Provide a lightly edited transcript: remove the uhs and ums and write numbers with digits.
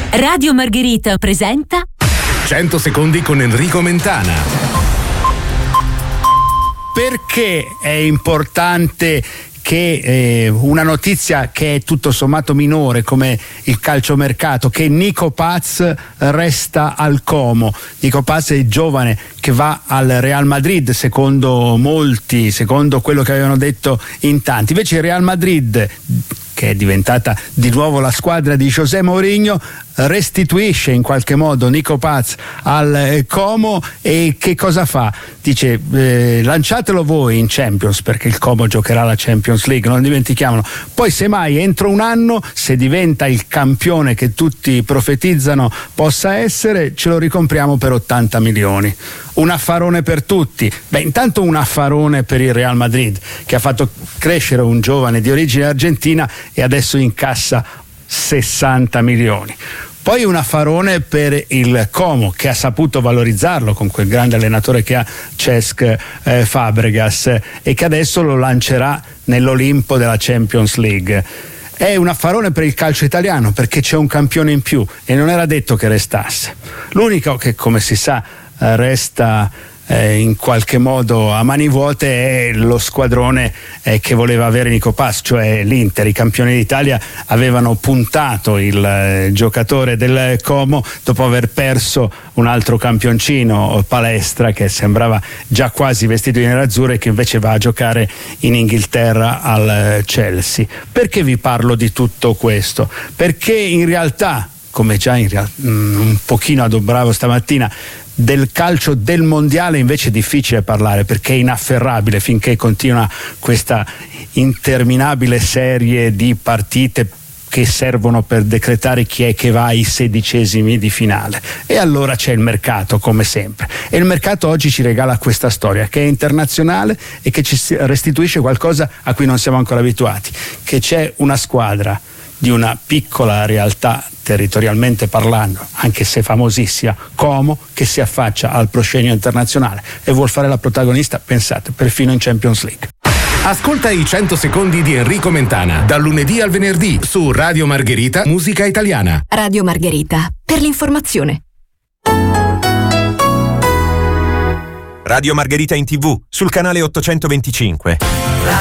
Radio Margherita presenta 100 secondi con Enrico Mentana. Perché è importante che una notizia che è tutto sommato minore come il calciomercato, che Nico Paz resta al Como? Nico Paz è il giovane che va al Real Madrid, secondo molti, secondo quello che avevano detto in tanti. Invece il Real Madrid, che è diventata di nuovo la squadra di José Mourinho, restituisce in qualche modo Nico Paz al Como. E che cosa fa? Dice lanciatelo voi in Champions, perché il Como giocherà la Champions League, non dimentichiamolo. Poi semmai entro un anno, se diventa il campione che tutti profetizzano possa essere, ce lo ricompriamo per 80 milioni. Un affarone per tutti. Intanto un affarone per il Real Madrid, che ha fatto crescere un giovane di origine argentina e adesso incassa 60 milioni. Poi un affarone per il Como, che ha saputo valorizzarlo con quel grande allenatore che ha, Cesc Fabregas, e che adesso lo lancerà nell'Olimpo della Champions League. È un affarone per il calcio italiano, perché c'è un campione in più e non era detto che restasse. L'unico che, come si sa, resta in qualche modo a mani vuote è lo squadrone che voleva avere Nico Paz, cioè l'Inter. I campioni d'Italia avevano puntato il giocatore del Como dopo aver perso un altro campioncino, Palestra, che sembrava già quasi vestito di nerazzurro e che invece va a giocare in Inghilterra al Chelsea. Perché vi parlo di tutto questo? Perché in realtà, come già un pochino adobravo stamattina, del calcio del mondiale invece è difficile parlare, perché è inafferrabile finché continua questa interminabile serie di partite che servono per decretare chi è che va ai 16esimi di finale. E allora c'è il mercato, come sempre, e il mercato oggi ci regala questa storia che è internazionale e che ci restituisce qualcosa a cui non siamo ancora abituati, che c'è una squadra di una piccola realtà territorialmente parlando, anche se famosissima, Como, che si affaccia al proscenio internazionale e vuol fare la protagonista, pensate, perfino in Champions League. Ascolta i 100 secondi di Enrico Mentana, dal lunedì al venerdì su Radio Margherita Musica Italiana. Radio Margherita, per l'informazione. Radio Margherita in TV, sul canale 825.